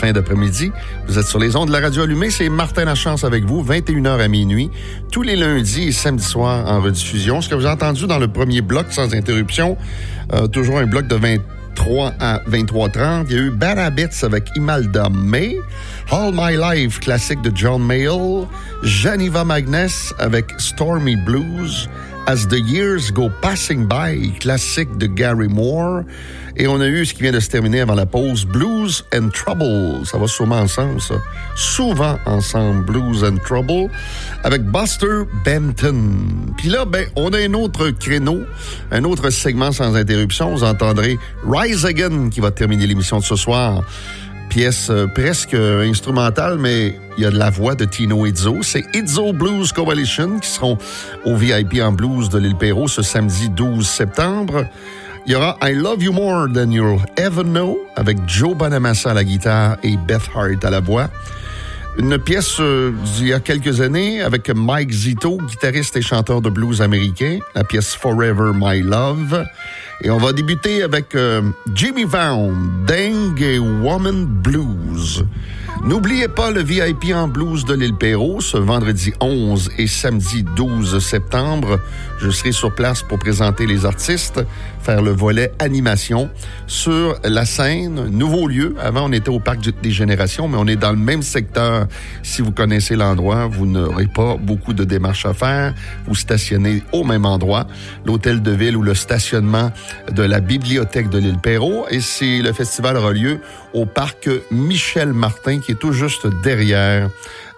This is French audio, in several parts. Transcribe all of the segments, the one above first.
fin d'après-midi. Vous êtes sur les ondes de la radio allumée. C'est Martin Lachance avec vous, 21h à minuit, tous les lundis et samedis soirs en rediffusion. Ce que vous avez entendu dans le premier bloc, sans interruption, toujours un bloc de 23 à 23h30. Il y a eu Bad Habits avec Imelda May, All My Life, classique de John Mayall, Janiva Magness avec Stormy Blues, As the Years Go Passing By, classique de Gary Moore. Et on a eu ce qui vient de se terminer avant la pause, Blues and Trouble. Ça va sûrement ensemble, ça. Souvent ensemble, Blues and Trouble, avec Buster Benton. Puis là, on a un autre créneau, un autre segment sans interruption. Vous entendrez Rise Again qui va terminer l'émission de ce soir. Pièce presque instrumentale, mais il y a de la voix de Tino Izzo. C'est Izzo Blues Coalition qui seront au VIP en blues de l'Île Perrot ce samedi 12 septembre. Il y aura I Love You More Than You'll Ever Know avec Joe Bonamassa à la guitare et Beth Hart à la voix. Une pièce d'il y a quelques années avec Mike Zito, guitariste et chanteur de blues américain, la pièce Forever My Love. Et on va débuter avec Jimmy Vaughn, Dang a Woman Blues. N'oubliez pas le VIP en blues de l'Île Perrot, ce vendredi 11 et samedi 12 septembre. Je serai sur place pour présenter les artistes, faire le volet animation sur la scène. Nouveau lieu. Avant, on était au Parc des Générations, mais on est dans le même secteur. Si vous connaissez l'endroit, vous n'aurez pas beaucoup de démarches à faire. Vous stationnez au même endroit, l'hôtel de ville ou le stationnement de la bibliothèque de l'Île Perrot. Et le festival aura lieu au Parc Michel Martin, qui est tout juste derrière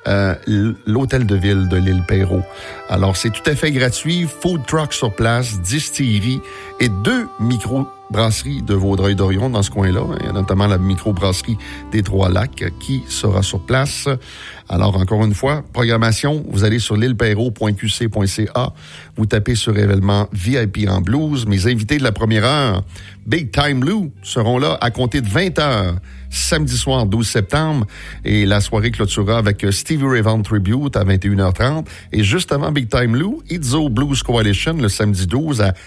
l'hôtel de ville de l'Île Perrot. Alors, c'est tout à fait gratuit. Food truck sur place, distillerie et 2 micro-brasseries de Vaudreuil-Dorion dans ce coin-là. Il y a notamment la micro-brasserie des Trois-Lacs qui sera sur place. Alors, encore une fois, programmation, vous allez sur l'îleperrot.qc.ca, vous tapez sur événement VIP en blues. Mes invités de la première heure, Big Time Lou, seront là à compter de 20h, samedi soir 12 septembre. Et la soirée clôturera avec Stevie Ray Vaughan Tribute à 21h30. Et juste avant Big Time Lou, Izzo Blues Coalition, le samedi 12 à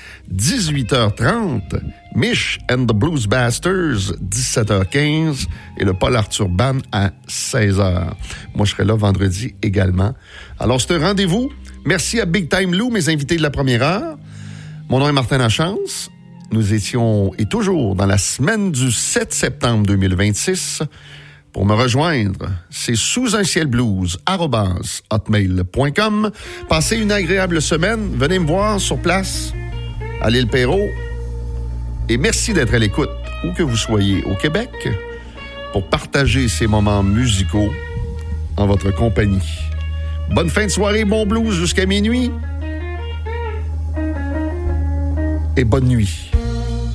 18h30. Mish and the Blues Bastards, 17h15. Et le Paul Arthur Band à 16h. Moi, je serai là vendredi également. Alors, c'est un rendez-vous. Merci à Big Time Lou, mes invités de la première heure. Mon nom est Martin Lachance. Nous étions et toujours dans la semaine du 7 septembre 2026. Pour me rejoindre, c'est sousuncielblues@hotmail.com. Passez une agréable semaine. Venez me voir sur place à l'Île Perrot. Et merci d'être à l'écoute, où que vous soyez au Québec, pour partager ces moments musicaux en votre compagnie. Bonne fin de soirée, bon blues jusqu'à minuit. Et bonne nuit.